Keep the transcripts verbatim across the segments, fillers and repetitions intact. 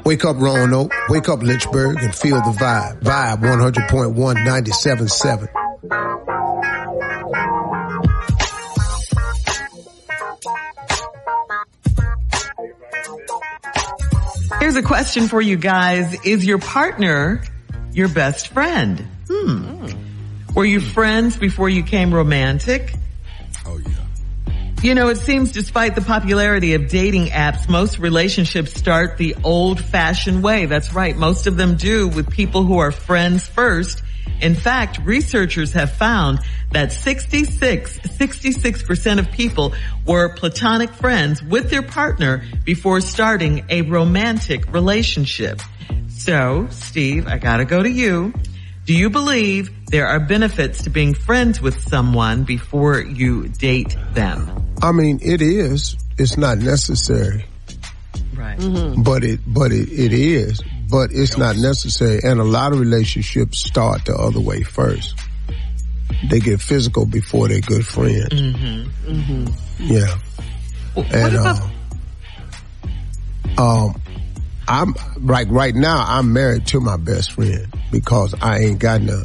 Wake up, Roanoke. Wake up, Lynchburg, and feel the vibe. Vibe one hundred point one, ninety-seven point seven. Here's a question for you guys. Is your partner your best friend? Hmm. Were you friends before you became romantic? Oh, yeah. You know, it seems despite the popularity of dating apps, most relationships start the old-fashioned way. That's right. Most of them do, with people who are friends first. In fact, researchers have found that sixty-six, sixty-six percent of people were platonic friends with their partner before starting a romantic relationship. So, Steve, I gotta go to you. Do you believe there are benefits to being friends with someone before you date them? I mean, it is. It's not necessary. Right. Mm-hmm. But it, but it, it is. But it's not necessary. And a lot of relationships start the other way first. They get physical before they're good friends. Mm-hmm. Mm-hmm. Yeah. Well, and, what about... uh, um, I'm, like right now, I'm married to my best friend because I ain't got none.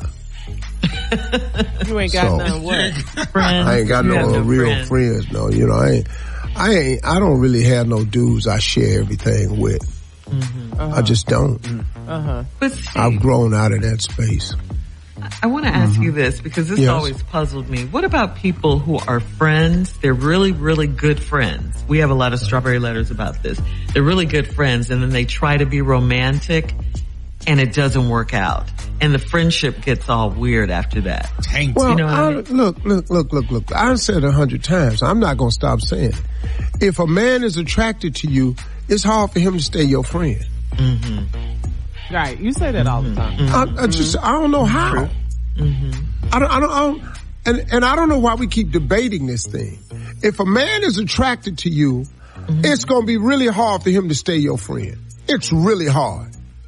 You ain't got so, none what? Friends. I ain't got no, no real friends. friends, no. You know, I ain't, I ain't, I don't really have no dudes I share everything with. Mm-hmm. Uh-huh. I just don't. Uh-huh. But Steve, I've grown out of that space. I want to ask mm-hmm. you this because this yes. always puzzled me. What about people who are friends? They're really, really good friends. We have a lot of strawberry letters about this. They're really good friends and then they try to be romantic and it doesn't work out. And the friendship gets all weird after that. Tainted. Well, you know what I I, mean? look, look, look, look, look. I've said it a hundred times. I'm not going to stop saying it. If a man is attracted to you, it's hard for him to stay your friend. Mm-hmm. Right. You say that all the time. Mm-hmm. I, I just, I don't know how. Mm-hmm. I don't, I don't, I don't and, and I don't know why we keep debating this thing. If a man is attracted to you, mm-hmm. it's going to be really hard for him to stay your friend. It's really hard.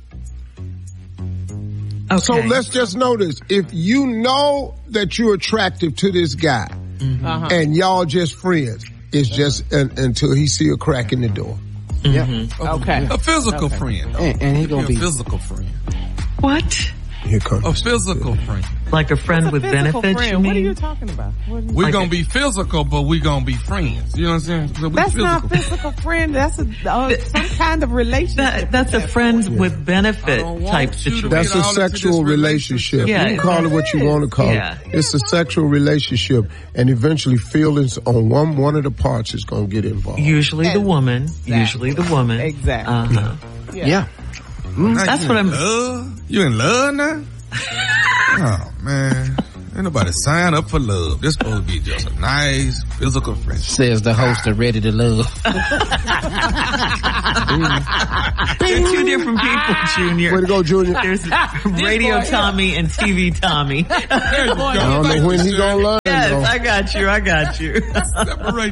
Okay. So let's just know this. If you know that you're attractive to this guy mm-hmm. Uh-huh. and y'all just friends, it's just un, until he see a crack in the door. Mm-hmm. Yeah. Okay. A physical okay. friend. Though. And, and he gonna a be physical friend. What? Here comes A physical friend. Like a friend What's a with physical benefits, friend? you mean? What are you talking about? What are you- We're Like gonna a- be physical, but we're gonna be friends. You know what I'm saying? So we That's physical. not physical friend. That's a, uh, some kind of relationship. That, that's a friends with I benefit don't want type you to situation. be- That's Get a all into sexual this relationship. relationship. Yeah, you can call it what you want to call Yeah. it. It's a sexual relationship, and eventually feelings on one one of the parts is going to get involved. Usually the woman. Exactly. Usually the woman. Exactly. Uh-huh. Yeah. yeah. Now That's you what in I'm- Love? You in love now? Oh man, ain't nobody sign up for love. This supposed to be just a nice physical friendship. Says the host of Ready to Love. They're two different people, Junior. Way to go, Junior. There's Radio Tommy and T V Tommy. There you go. I don't know when he going to learn, Yes, though. I got you. I got you. Separate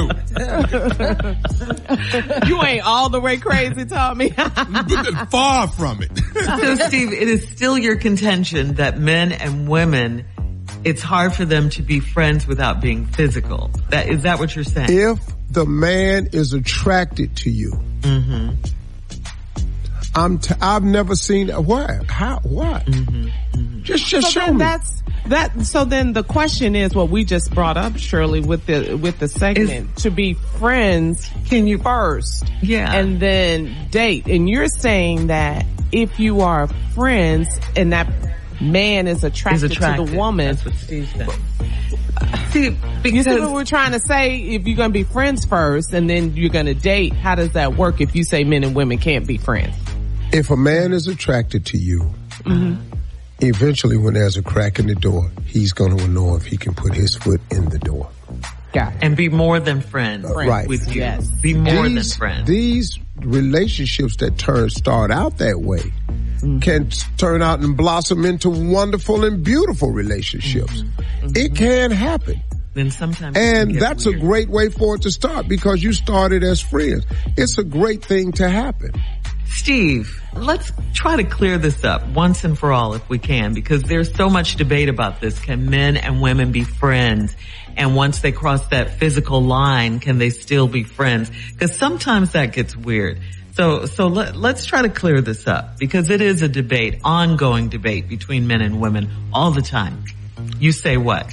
the two. You ain't all the way crazy, Tommy. But far from it. So, Steve, it is still your contention that men and women, it's hard for them to be friends without being physical. That is that what you're saying? If the man is attracted to you, Mm-hmm. I'm t- I've never seen that. Why? How? Why? Mm-hmm. Just, just So show then me. that's that. So then the question is what we just brought up, Shirley, with the with the segment to be friends. Can you first, Yeah. and then date? And you're saying that if you are friends and that man is attracted, Is attracted to the woman, That's what Steve said. See, you because see what we're trying to say? If you're going to be friends first and then you're going to date, how does that work? If you say men and women can't be friends, If a man is attracted to you, mm-hmm. eventually when there's a crack in the door, he's going to know if he can put his foot in the door. got it. and be more than friends Right. with you. Yes. Be more these, than friends. These relationships that turn start out that way mm-hmm. can turn out and blossom into wonderful and beautiful relationships. Mm-hmm. It can happen. Then sometimes it And can get that's weird. a great way for it to start because you started as friends. It's a great thing to happen. Steve, let's try to clear this up once and for all if we can, because there's so much debate about this. Can men and women be friends? And once they cross that physical line, can they still be friends? Because sometimes that gets weird. So, so let, let's try to clear this up, because it is a debate, ongoing debate between men and women all the time. You say what?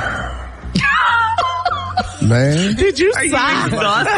Man. Did you sigh?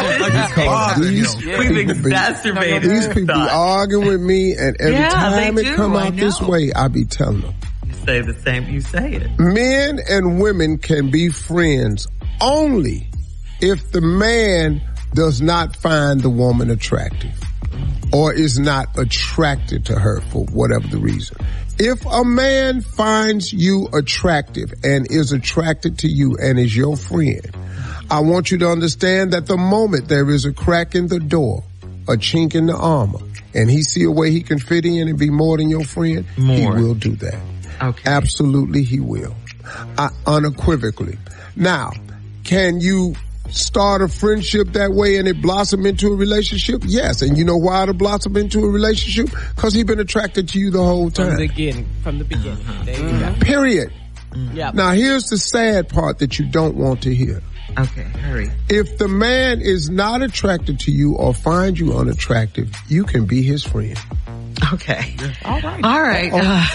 These We've exacerbated These people be arguing with me, and every Yeah, time they it do, come I out this know. way, I be telling them. You say the same, you say it. Men and women can be friends only if the man does not find the woman attractive or is not attracted to her for whatever the reason. If a man finds you attractive and is attracted to you and is your friend, I want you to understand that the moment there is a crack in the door, a chink in the armor, and he see a way he can fit in and be more than your friend, More. he will do that. Okay. Absolutely he will. I, unequivocally. Now, can you start a friendship that way and it blossom into a relationship? Yes. And you know why it'll blossom into a relationship? Because he's been attracted to you the whole From time. the beginning. From the beginning. There you go. Period. Yep. Now here's the sad part that you don't want to hear. Okay, hurry. If the man is not attracted to you or finds you unattractive, you can be his friend. Okay. All right. All right.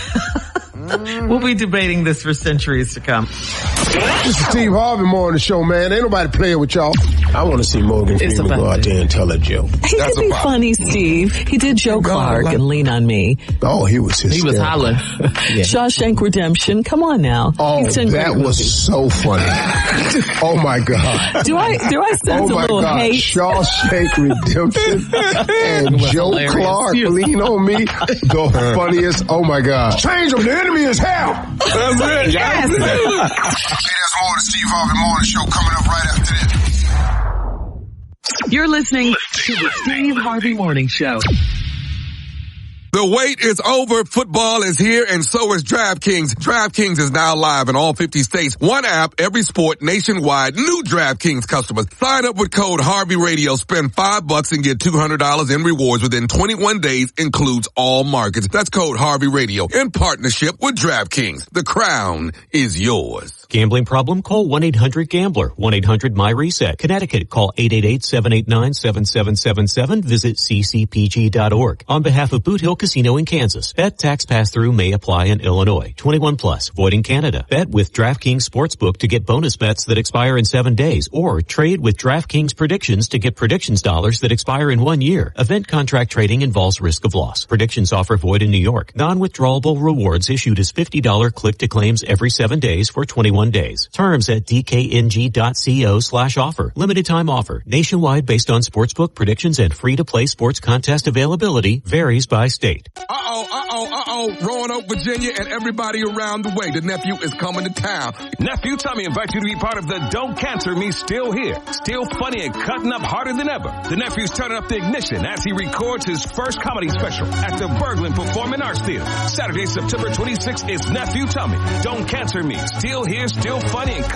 Uh, we'll be debating this for centuries to come. This is Steve Harvey Morning Show, man. Ain't nobody playing with y'all. I want to see Morgan It's Freeman go about out there and tell a joke. He That's could a be problem. funny, Steve. He did Joe Clark and Lean on Me. Oh, he was hysterical. He was hollering. Yeah. Shawshank Redemption. Come on now. Oh, He's done that great was movies. so funny. Oh my God. Do I do I sense Oh a my little God. hate? Shawshank Redemption and Joe hilarious. Clark, Lean on Me, the funniest. Oh my God. Change them. The enemy is hell. That's it. Yes. Hey, there's more of the Steve Harvey Morning Show coming up right after this. You're listening to the Steve Harvey Morning Show. The wait is over. Football is here, and so is DraftKings. DraftKings is now live in all fifty states. One app, every sport, nationwide. New DraftKings customers. Sign up with code Harvey Radio. Spend five bucks and get two hundred dollars in rewards within twenty-one days. Includes all markets. That's code Harvey Radio in partnership with DraftKings. The crown is yours. Gambling problem? Call one eight hundred gambler. one eight hundred my reset. Connecticut, call eight eight eight, seven eight nine, seven seven seven seven. Visit c c p g dot org. On behalf of Boot Hill Casino in Kansas. Bet tax pass-through may apply in Illinois. twenty-one plus. Void in Canada. Bet with DraftKings Sportsbook to get bonus bets that expire in seven days. Or trade with DraftKings Predictions to get predictions dollars that expire in one year. Event contract trading involves risk of loss. Predictions offer void in New York. Non-withdrawable rewards issued as fifty dollars click-to-claims every seven days for twenty-one days. Terms at d k n g dot co slash offer. Limited time offer. Nationwide based on sportsbook predictions and free-to-play sports contest availability. Varies by state. Uh-oh, uh-oh, uh-oh. Roanoke, Virginia, and everybody around the way. The nephew is coming to town. Nephew Tommy invites you to be part of the Don't Cancel Me Still Here. Still funny and cutting up harder than ever. The nephew's turning up the ignition as he records his first comedy special at the Berglund Performing Arts Theater. Saturday, September twenty-sixth is Nephew Tommy. Don't Cancel Me. Still here, still funny and